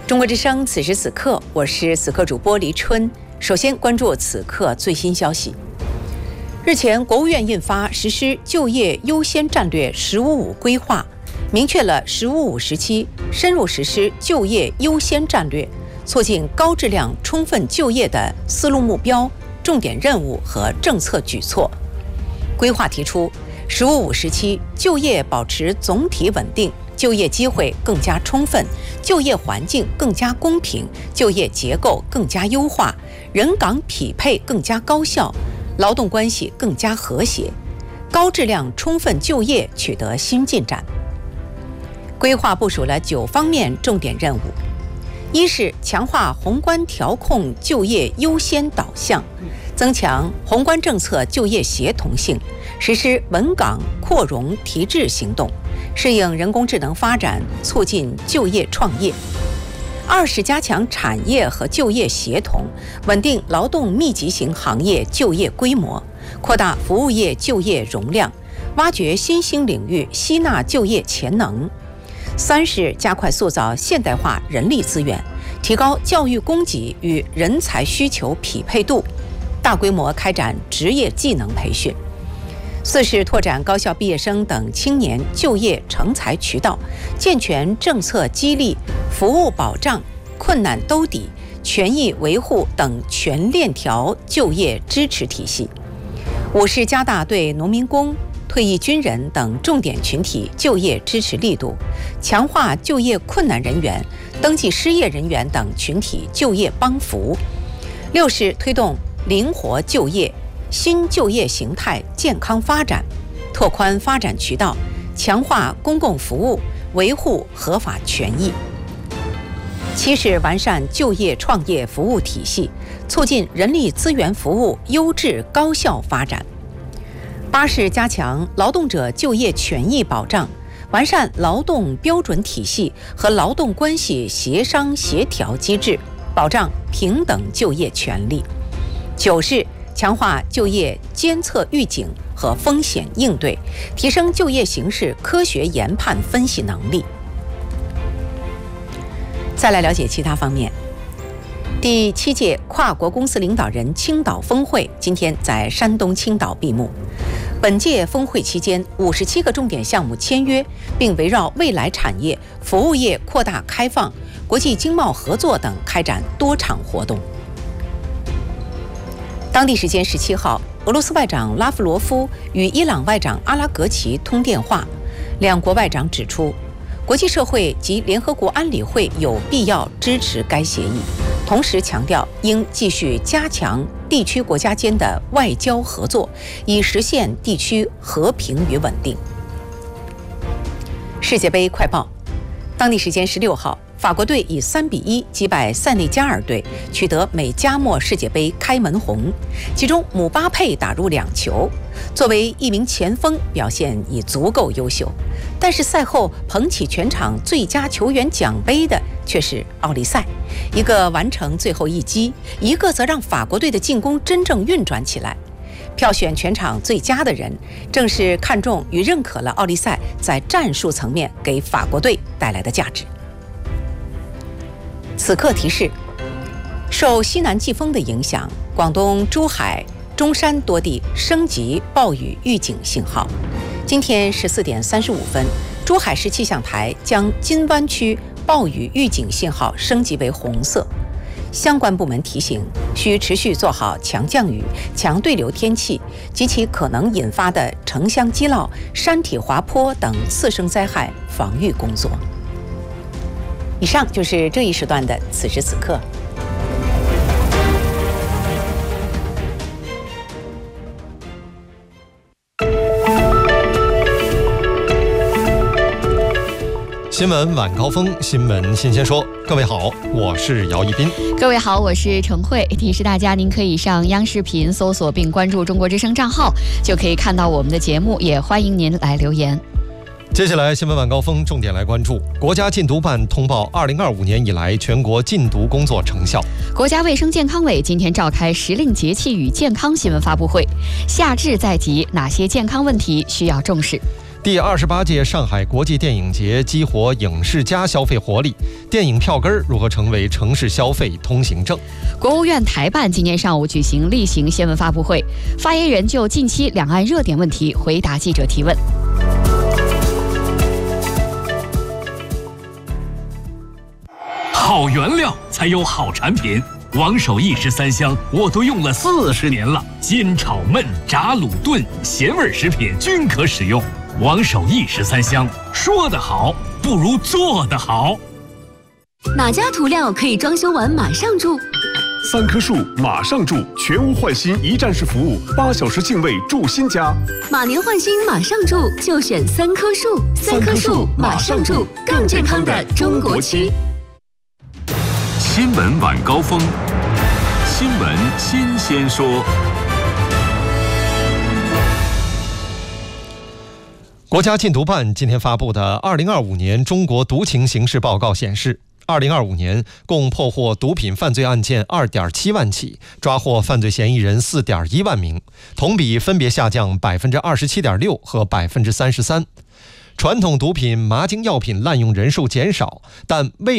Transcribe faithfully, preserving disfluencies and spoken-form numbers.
中国之声，此时此刻，我是此刻主播黎春。首先关注此刻最新消息。日前，国务院印发实施就业优先战略“十五五”规划，明确了“十五五”时期深入实施就业优先战略，促进高质量充分就业的思路目标、重点任务和政策举措。规划提出，“十五五”时期就业保持总体稳定，就业机会更加充分，就业环境更加公平，就业结构更加优化，人岗匹配更加高效，劳动关系更加和谐，高质量充分就业取得新进展。规划部署了九方面重点任务：一是强化宏观调控就业优先导向，增强宏观政策就业协同性，实施稳岗扩容提质行动，适应人工智能发展，促进就业创业。二是加强产业和就业协同，稳定劳动密集型行业就业规模，扩大服务业就业容量，挖掘新兴领域吸纳就业潜能。三是加快塑造现代化人力资源，提高教育供给与人才需求匹配度，大规模开展职业技能培训。四是拓展高校毕业生等青年就业成才渠道，健全政策激励、服务保障、困难兜底、权益维护等全链条就业支持体系。五是加大对农民工、退役军人等重点群体就业支持力度，强化就业困难人员、登记失业人员等群体就业帮扶。六是推动灵活就业、新就业形态健康发展，拓宽发展渠道，强化公共服务，维护合法权益。七是完善就业创业服务体系，促进人力资源服务优质高效发展。八是加强劳动者就业权益保障，完善劳动标准体系和劳动关系协商协调机制，保障平等就业权利。九是强化就业监测预警和风险应对，提升就业形势科学研判分析能力。再来了解其他方面。第七届跨国公司领导人青岛峰会今天在山东青岛闭幕。本届峰会期间，五十七个重点项目签约，并围绕未来产业、服务业扩大开放、国际经贸合作等开展多场活动。当地时间十七号，俄罗斯外长拉夫罗夫与伊朗外长阿拉格齐通电话，两国外长指出，国际社会及联合国安理会有必要支持该协议，同时强调应继续加强地区国家间的外交合作，以实现地区和平与稳定。世界杯快报，当地时间十六号，法国队以三比一击败塞内加尔队，取得美加墨世界杯开门红，其中姆巴佩打入两球。作为一名前锋，表现已足够优秀，但是赛后捧起全场最佳球员奖杯的却是奥利赛，一个完成最后一击，一个则让法国队的进攻真正运转起来。票选全场最佳的人，正是看中与认可了奥利赛在战术层面给法国队带来的价值。此刻提示：受西南季风的影响，广东珠海、中山多地升级暴雨预警信号。今天十四点三十五分，珠海市气象台将金湾区暴雨预警信号升级为红色。相关部门提醒，需持续做好强降雨、强对流天气及其可能引发的城乡积涝、山体滑坡等次生灾害防御工作。以上就是这一时段的此时此刻。 新闻晚高峰，新闻新鲜说。各位好，我是姚一斌。 各位好，我是程慧。提示大家，您可以上央视频搜索并关注中国之声账号，就可以看到我们的节目，也欢迎您来留言。 接下来新闻晚高峰重点来关注，国家禁毒办通报二零二五年以来全国禁毒工作成效。 国家卫生健康委今天召开时令节气与健康新闻发布会，夏至在即，哪些健康问题需要重视？ 第二十八届上海国际电影节激活影视加消费活力，电影票根如何成为城市消费通行证？ 国务院台办今天上午举行例行新闻发布会，发言人就近期两岸热点问题回答记者提问。 好原料才有好产品，王守义十三香我都用了四十年了，煎炒焖炸卤炖咸味食品均可使用。王守义十三香，说得好不如做得好。 哪家涂料可以装修完马上住？ 三棵树马上住，全屋换新一站式服务，八小时净位住新家。 马年换新马上住，就选三棵树。三棵树马上住，更健康的中国漆。 新闻晚高峰，新闻新鲜说。 国家禁毒办今天发布的二零二五年中国毒情形势报告显示，二零二五年共破获毒品犯罪案件二点七万起，抓获犯罪嫌疑人四点一万名，同比分别下降百分之二十七点六和百分之三十三。传统毒品、麻精药品滥用人数减少，但未